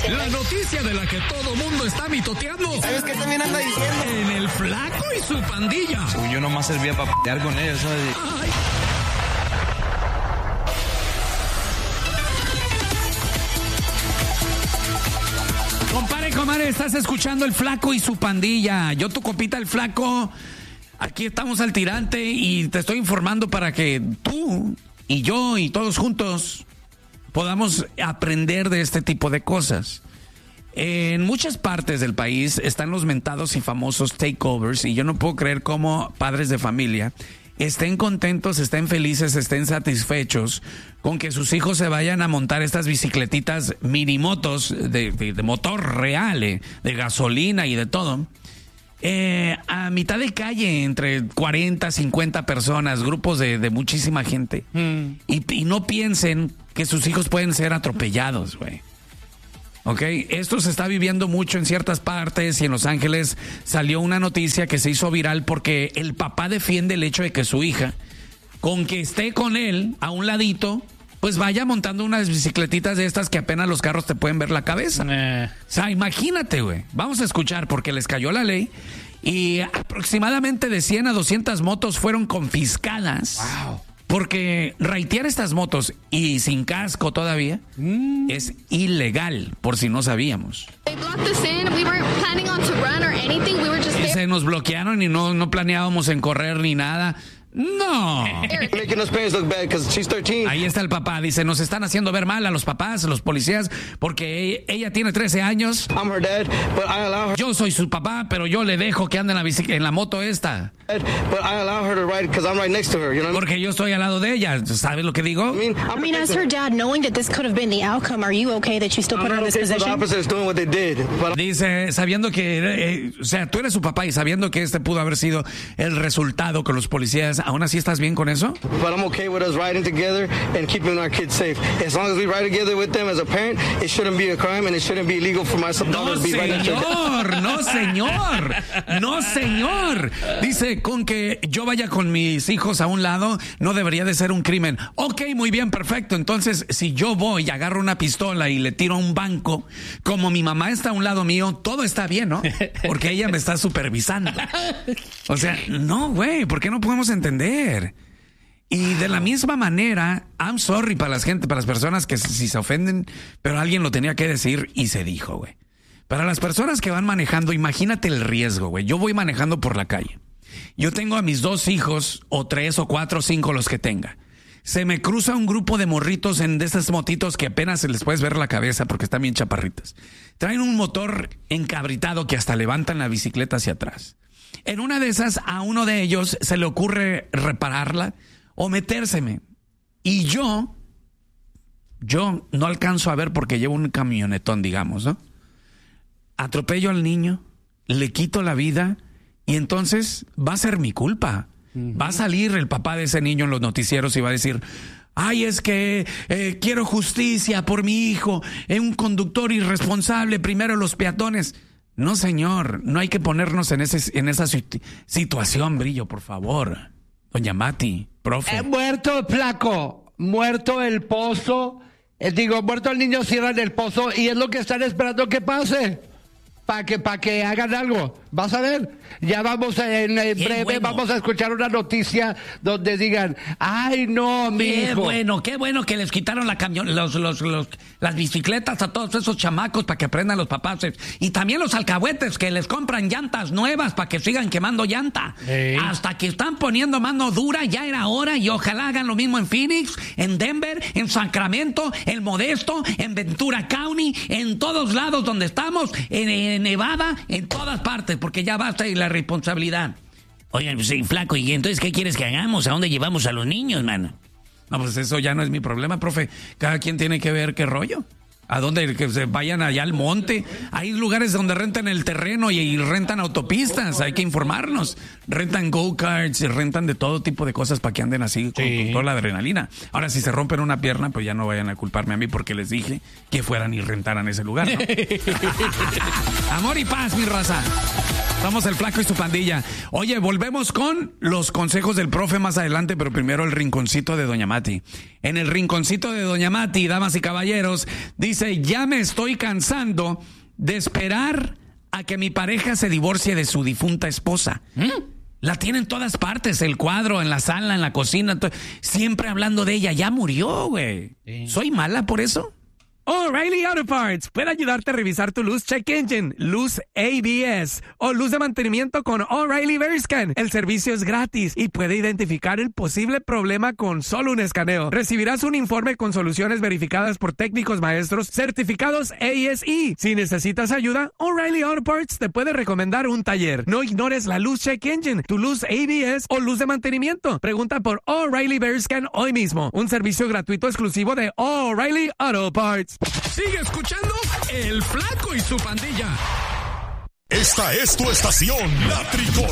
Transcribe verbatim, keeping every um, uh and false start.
La noticia de la que todo mundo está mitoteando. ¿Sabes qué también anda diciendo? En el Flaco y su pandilla. Uy, yo nomás servía para p***ar con ellos, ¿sabes? Ay. Compare, comadre, estás escuchando el Flaco y su pandilla. Yo, tu compita, el Flaco. Aquí estamos al tirante y te estoy informando para que tú y yo y todos juntos podamos aprender de este tipo de cosas. En muchas partes del país están los mentados y famosos takeovers y yo no puedo creer cómo padres de familia estén contentos, estén felices, estén satisfechos con que sus hijos se vayan a montar estas bicicletitas minimotos de, de, de motor real, eh, de gasolina y de todo. Eh, a mitad de calle, entre cuarenta, cincuenta personas, grupos de, de muchísima gente. Mm. Y, y no piensen que sus hijos pueden ser atropellados, güey. Ok, esto se está viviendo mucho en ciertas partes y en Los Ángeles salió una noticia que se hizo viral porque el papá defiende el hecho de que su hija, con que esté con él a un ladito, pues vaya montando unas bicicletitas de estas que apenas los carros te pueden ver la cabeza. Eh. O sea, imagínate, güey. Vamos a escuchar porque les cayó la ley y aproximadamente de cien a doscientas motos fueron confiscadas. Wow. Porque raitear estas motos y sin casco todavía mm. es ilegal, por si no sabíamos. Y se nos bloquearon y no, no planeábamos en correr ni nada. No. Ahí está el papá. Dice, nos están haciendo ver mal a los papás, a los policías, porque ella tiene trece años. Yo soy su papá, pero yo le dejo que ande en la, bici, en la moto esta. Porque yo estoy al lado de ella. ¿Sabes lo que digo? I mean, as her dad, knowing that this could have been the outcome, are you okay that you still put her in this position? Dice, sabiendo que, eh, o sea, tú eres su papá y sabiendo que este pudo haber sido el resultado con los policías, ¿aún así estás bien con eso? But I'm okay with us riding together and keeping our kids safe. As long as we ride together with them as a parent, it shouldn't be a crime and it shouldn't be illegal for my son no, to be riding together. No, señor, no, señor. Dice, con que yo vaya con mis hijos a un lado, no debería de ser un crimen. Ok, muy bien, perfecto. Entonces, si yo voy y agarro una pistola y le tiro a un banco, como mi mamá está a un lado mío, todo está bien, ¿no? Porque ella me está supervisando. O sea, no, güey, ¿por qué no podemos entender? Y de la misma manera, I'm sorry para la gente, para las personas que si se ofenden, pero alguien lo tenía que decir y se dijo, güey. Para las personas que van manejando, imagínate el riesgo, güey. Yo voy manejando por la calle. Yo tengo a mis dos hijos, o tres, o cuatro, o cinco, los que tenga. Se me cruza un grupo de morritos en de esas motitos que apenas se les puedes ver la cabeza porque están bien chaparritas. Traen un motor encabritado que hasta levantan la bicicleta hacia atrás. En una de esas, a uno de ellos se le ocurre repararla o metérseme. Y yo, yo no alcanzo a ver porque llevo un camionetón, digamos, ¿no? Atropello al niño, le quito la vida y entonces va a ser mi culpa. Uh-huh. Va a salir el papá de ese niño en los noticieros y va a decir, ay, es que eh, quiero justicia por mi hijo, es un conductor irresponsable, primero los peatones. No, señor, no hay que ponernos en, ese, en esa situación, Brillo, por favor. Doña Mati, profe. Eh, muerto el Flaco, muerto el pozo, eh, digo, muerto el niño, cierran el pozo y es lo que están esperando que pase. Para que, pa que hagan algo. Vas a ver. Ya vamos en, en breve, bueno. Vamos a escuchar una noticia donde digan, ay no, mi Qué hijo. bueno, qué bueno que les quitaron la camión, los, los, los, las bicicletas a todos esos chamacos para que aprendan los papás. Y también los alcahuetes que les compran llantas nuevas para que sigan quemando llanta. Sí. Hasta que están poniendo mano dura, ya era hora y ojalá hagan lo mismo en Phoenix, en Denver, en Sacramento, en Modesto, en Ventura County, en todos lados donde estamos, en, en Nevada, en todas partes, porque ya basta y la responsabilidad. Oigan, pues, sí, Flaco, ¿y entonces qué quieres que hagamos? ¿A dónde llevamos a los niños, mano? No, pues eso ya no es mi problema, profe. Cada quien tiene que ver qué rollo. ¿A dónde? Que se vayan allá al monte. Hay lugares donde rentan el terreno y, y rentan autopistas. Hay que informarnos. Rentan go-karts y rentan de todo tipo de cosas para que anden así con, sí. con toda la adrenalina. Ahora, si se rompen una pierna, pues ya no vayan a culparme a mí porque les dije que fueran y rentaran ese lugar, ¿no? Amor y paz, mi raza. Somos el Flaco y su pandilla. Oye, volvemos con los consejos del profe más adelante, pero primero el rinconcito de Doña Mati. En el rinconcito de Doña Mati, damas y caballeros, dice, ya me estoy cansando de esperar a que mi pareja se divorcie de su difunta esposa. ¿Mm? La tiene en todas partes, el cuadro, en la sala, en la cocina, to- siempre hablando de ella. Ya murió, güey. Sí. ¿Soy mala por eso? O'Reilly Auto Parts puede ayudarte a revisar tu luz check engine, luz A B S o luz de mantenimiento con O'Reilly Veriscan. El servicio es gratis y puede identificar el posible problema con solo un escaneo. Recibirás un informe con soluciones verificadas por técnicos maestros certificados A S E. Si necesitas ayuda, O'Reilly Auto Parts te puede recomendar un taller. No ignores la luz check engine, tu luz A B S o luz de mantenimiento. Pregunta por O'Reilly Veriscan hoy mismo. Un servicio gratuito exclusivo de O'Reilly Auto Parts. Sigue escuchando El Flaco y su pandilla. Esta es tu estación, La Tricolor.